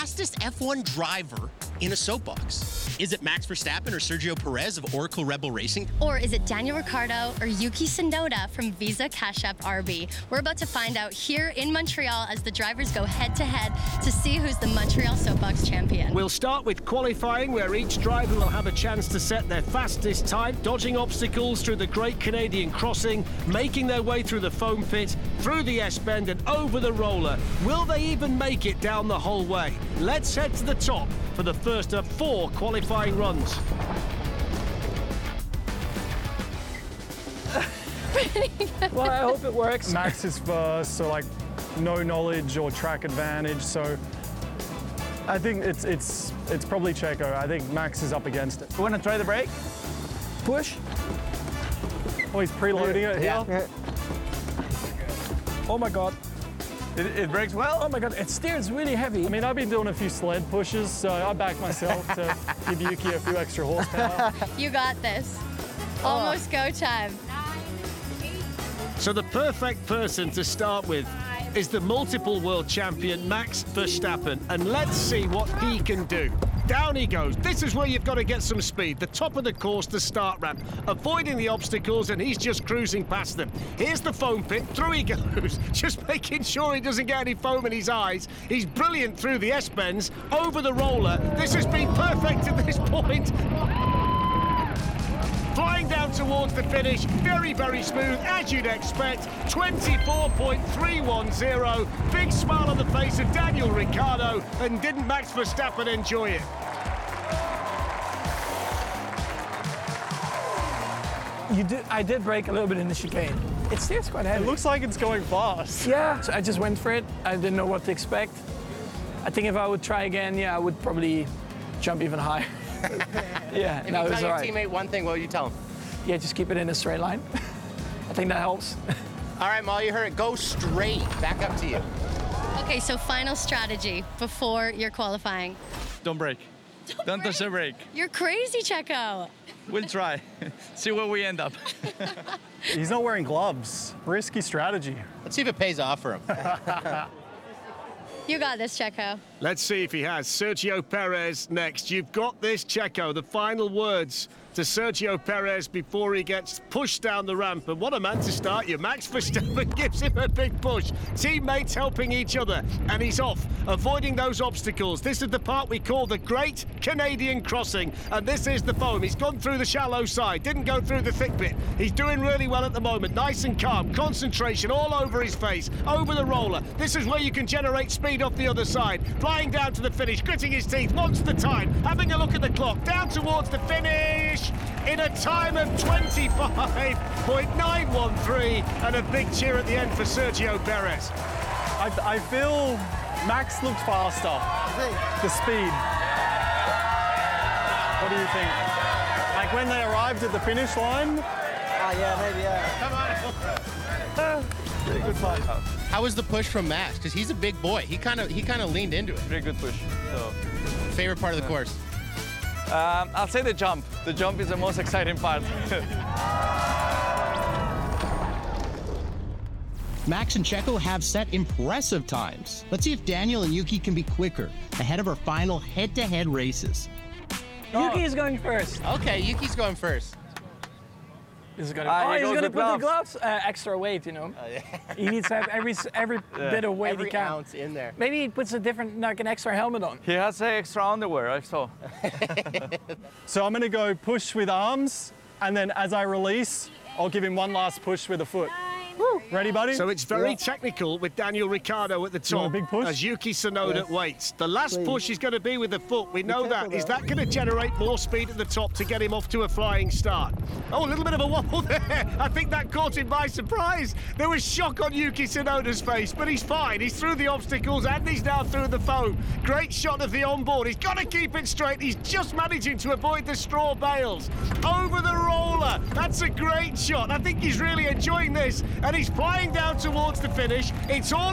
fastest F1 driver in a soapbox? Is it Max Verstappen or Sergio Perez of Oracle Rebel Racing? Or is it Daniel Ricciardo or Yuki Tsunoda from Visa Cash App RB? We're about to find out here in Montreal as the drivers go head-to-head to see who's the Montreal Soapbox champion. We'll start with qualifying, where each driver will have a chance to set their fastest time, dodging obstacles through the Great Canadian Crossing, making their way through the foam pit, through the S-bend and over the roller. Will they even make it down the whole way? Let's head to the top for the first of 4 qualifying runs. Well, I hope it works. Max is first, so like no knowledge or track advantage. So I think it's probably Checo. I think Max is up against it. You want to try the brake? Push. Oh, he's preloading it here. Yeah. Oh my God. It brakes well? Oh my God, it steers really heavy. I mean, I've been doing a few sled pushes, so I back myself to give Yuki a few extra horsepower. You got this. Almost go time. So the perfect person to start with is the multiple world champion Max Verstappen, and let's see what he can do. Down he goes. This is where you've got to get some speed. The top of the course, the start ramp, avoiding the obstacles, and he's just cruising past them. Here's the foam pit. Through he goes, just making sure he doesn't get any foam in his eyes. He's brilliant through the S-bends, over the roller. This has been perfect to this point. Flying down towards the finish, very, very smooth, as you'd expect. 24.310. Big smile on the face of Daniel Ricciardo, and didn't Max Verstappen enjoy it? I did brake a little bit in the chicane. It steers quite heavy. It looks like it's going fast. Yeah, so I just went for it. I didn't know what to expect. I think if I would try again, yeah, I would probably jump even higher. Yeah, If no, you it was tell all your right. teammate one thing, what would you tell him? Yeah, just keep it in a straight line. I think that helps. All right, Molly, you heard it. Go straight. Back up to you. Okay, so final strategy before you're qualifying. Don't brake. Don't touch the brake. You're crazy, Checo. We'll try. See where we end up. He's not wearing gloves. Risky strategy. Let's see if it pays off for him. You got this, Checo. Let's see if he has. Sergio Perez next. You've got this, Checo. The final words to Sergio Perez before he gets pushed down the ramp. And what a man to start you. Max Verstappen gives him a big push. Teammates helping each other. And he's off, avoiding those obstacles. This is the part we call the Great Canadian Crossing. And this is the foam. He's gone through the shallow side. Didn't go through the thick bit. He's doing really well at the moment. Nice and calm. Concentration all over his face. Over the roller. This is where you can generate speed off the other side. Flying down to the finish. Gritting his teeth. Wants the time. Having a look at the clock. Down towards the finish. In a time of 25.913, and a big cheer at the end for Sergio Perez. I feel Max looked faster. The speed. What do you think? Like when they arrived at the finish line? Oh yeah, maybe yeah. Pretty good fight. How was the push from Max? Because he's a big boy. He kind of leaned into it. Pretty good push. So, Favorite part of the course? I'll say the jump. The jump is the most exciting part. Max and Checo have set impressive times. Let's see if Daniel and Yuki can be quicker ahead of our final head-to-head races. Yuki is going first. Okay, Yuki's going first. He's gonna put the gloves extra weight, you know. He needs to have every bit of weight Every he can. ounce in there. Maybe he puts a different, like an extra helmet on. He has extra underwear, I saw. So I'm going to go push with arms, and then as I release, I'll give him one last push with a foot. Woo. Ready, buddy? So it's very technical with Daniel Ricciardo at the You want top a big push? as Yuki Tsunoda waits. The last Please. push is going to be with the foot. We know that. Is that going to generate more speed at the top to get him off to a flying start? Oh, a little bit of a wobble there. I think that caught him by surprise. There was shock on Yuki Tsunoda's face, but he's fine. He's through the obstacles and he's now through the foam. Great shot of the onboard. He's got to keep it straight. He's just managing to avoid the straw bales. Over the roller. That's a great shot. I think he's really enjoying this, and he's flying down towards the finish. It's all